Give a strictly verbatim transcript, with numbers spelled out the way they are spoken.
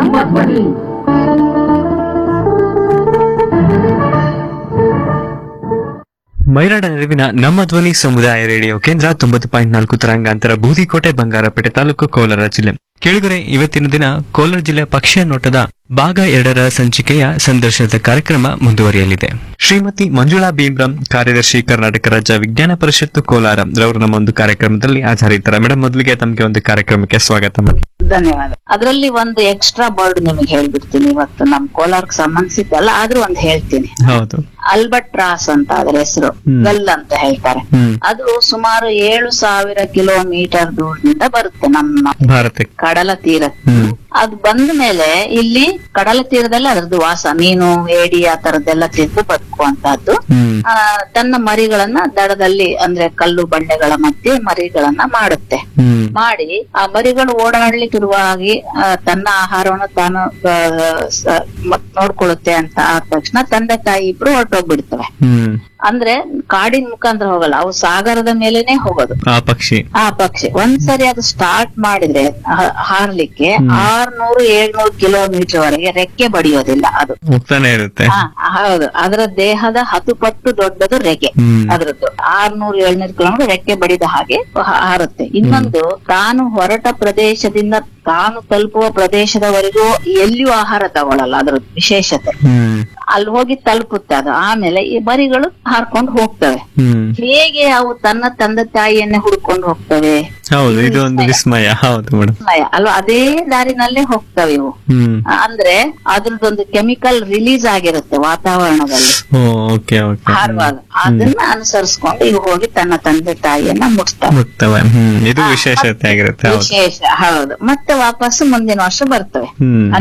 ನಮ್ಮ ಧ್ವನಿ. ಮೈರಾಡ ನೆರವಿನ ನಮ್ಮ ಧ್ವನಿ ಸಮುದಾಯ ರೇಡಿಯೋ ಕೇಂದ್ರ ತೊಂಬತ್ತು ಪಾಯಿಂಟ್ ನಾಲ್ಕು ತರಂಗಾಂತರ ಬೂದಿಕೋಟೆ ಬಂಗಾರಪೇಟೆ ತಾಲೂಕು ಕೋಲಾರ ಜಿಲ್ಲೆ. ಕೇಳಿದರೆ ಇವತ್ತಿನ ದಿನ ಕೋಲಾರ ಜಿಲ್ಲೆ ಪಕ್ಷಿಯ ನೋಟದ ಭಾಗ ಎರಡರ ಸಂಚಿಕೆಯ ಸಂದರ್ಶನದ ಕಾರ್ಯಕ್ರಮ ಮುಂದುವರಿಯಲಿದೆ. ಶ್ರೀಮತಿ ಮಂಜುಳಾ ಭೀಮ್ರಾಮ್, ಕಾರ್ಯದರ್ಶಿ ಕರ್ನಾಟಕ ರಾಜ್ಯ ವಿಜ್ಞಾನ ಪರಿಷತ್ತು ಕೋಲಾರ ರವರು ನಮ್ಮ ಒಂದು ಕಾರ್ಯಕ್ರಮದಲ್ಲಿ ಹಾಜರಿದ್ದಾರೆ. ಮೇಡಮ್, ಮೊದಲಿಗೆ ತಮಗೆ ಒಂದು ಕಾರ್ಯಕ್ರಮಕ್ಕೆ ಸ್ವಾಗತ ಮಾಡಿ. ಧನ್ಯವಾದ. ಅದರಲ್ಲಿ ಒಂದು ಎಕ್ಸ್ಟ್ರಾ ಬರ್ಡ್ ನಿಮಗೆ ಹೇಳ್ಬಿಡ್ತೀನಿ. ಇವತ್ತು ನಮ್ ಕೋಲಾರಕ್ಕೆ ಸಂಬಂಧಿಸಿದ್ದಲ್ಲ, ಆದ್ರೂ ಒಂದು ಹೇಳ್ತೀನಿ. ಹೌದು. ಅಲ್ಬಟ್ರಾಸ್ ಅಂತ ಅದ್ರ ಹೆಸರು, ಗಲ್ ಅಂತ ಹೇಳ್ತಾರೆ. ಅದು ಸುಮಾರು ಏಳು ಸಾವಿರ ಕಿಲೋಮೀಟರ್ ದೂರದಿಂದ ಬರುತ್ತೆ ನಮ್ಮ ಭಾರತಕ್ಕೆ, ಕಡಲ ತೀರ. ಅದು ಬಂದ ಮೇಲೆ ಇಲ್ಲಿ ಕಡಲ ತೀರದಲ್ಲಿ ಅದರದ್ದು ವಾಸ, ಮೀನು, ಏಡಿ ಆ ತರದ್ದೆಲ್ಲ ತಿಂದು ಬದುಕುವಂತಹದ್ದು. ಆ ತನ್ನ ಮರಿಗಳನ್ನ ದಡದಲ್ಲಿ ಅಂದ್ರೆ ಕಲ್ಲು ಬಂಡೆಗಳ ಮಧ್ಯೆ ಮರಿಗಳನ್ನ ಮಾಡುತ್ತೆ. ಮಾಡಿ ಆ ಮರಿಗಳು ಓಡಾಡ್ಲಿಕ್ಕಿರುವಾಗಿ ತನ್ನ ಆಹಾರವನ್ನು ತಾನು ನೋಡ್ಕೊಳ್ಳುತ್ತೆ ಅಂತ ಆದ ತಕ್ಷಣ ತಂದೆ ತಾಯಿ ಇಬ್ರು ಹೊರಟೋಗ್ಬಿಡ್ತವೆ. ಅಂದ್ರೆ ಕಾಡಿನ ಮುಖಾಂತರ ಹೋಗಲ್ಲ, ಅವು ಸಾಗರದ ಮೇಲೆನೆ ಹೋಗೋದು. ಆ ಪಕ್ಷಿ ಆ ಪಕ್ಷಿ ಒಂದ್ಸರಿ ಅದು ಸ್ಟಾರ್ಟ್ ಮಾಡಿದ್ರೆ ಹಾರ್ಲಿಕ್ಕೆ ಆರ್ನೂರು ಏಳ್ನೂರು ಕಿಲೋಮೀಟರ್ ವರೆಗೆ ರೆಕ್ಕೆ ಬಡಿಯೋದಿಲ್ಲ. ಅದು ಹೋಗ್ತಾನೆ ಇರುತ್ತೆ. ಹೌದು, ಅದರ ದೇಹದ ಹತ್ತು ಪಟ್ಟು ದೊಡ್ಡದು ರೆಕ್ಕೆ ಅದ್ರದ್ದು. ಆರ್ನೂರು ಏಳ್ನೂರು ಕಿಲೋಮೀಟರ್ ರೆಕ್ಕೆ ಬಡಿದ ಹಾಗೆ ಹಾರುತ್ತೆ. ಇನ್ನೊಂದು, ತಾನು ಹೊರಟ ಪ್ರದೇಶದಿಂದ ತಾನು ತಲುಪುವ ಪ್ರದೇಶದವರೆಗೂ ಎಲ್ಲಿಯೂ ಆಹಾರ ತಗೊಳಲ್ಲ. ಅದ್ರ ವಿಶೇಷತೆ ಅಲ್ಲಿ ಹೋಗಿ ತಲುಪುತ್ತೆ ಅದು. ಆಮೇಲೆ ಈ ಮರಿಗಳು ಹಾರ್ಕೊಂಡು ಹೋಗ್ತವೆ. ಹೇಗೆ ಅವು ತನ್ನ ತಂದೆ ತಾಯಿಯನ್ನೇ ಹುಡ್ಕೊಂಡು ಹೋಗ್ತವೆ? ಹೌದು, ಇದು ಒಂದು ವಿಸ್ಮಯ. ಹೌದು ಮೇಡಮ್, ವಿಸ್ಮಯ ಅಲ್ವಾ? ಅದೇ ದಾರಿನಲ್ಲೇ ಹೋಗ್ತವೆ ಇವು. ಅಂದ್ರೆ ಅದ್ರದ್ದೊಂದು ಕೆಮಿಕಲ್ ರಿಲೀಸ್ ಆಗಿರುತ್ತೆ ವಾತಾವರಣದಲ್ಲಿ ಹಾರುವಾಗ. ಅದನ್ನ ಅನುಸರಿಸ್ಕೊಂಡು ಇವು ಹೋಗಿ ತನ್ನ ತಂದೆ ತಾಯಿಯನ್ನ ಮುಟ್ತವೆ. ಇದು ವಿಶೇಷತೆ ಆಗಿರುತ್ತೆ. ವಿಶೇಷ. ಹೌದು. ಮತ್ತೆ ವಾಪಸ್ ಮುಂದಿನ ವರ್ಷ ಬರ್ತವೆ.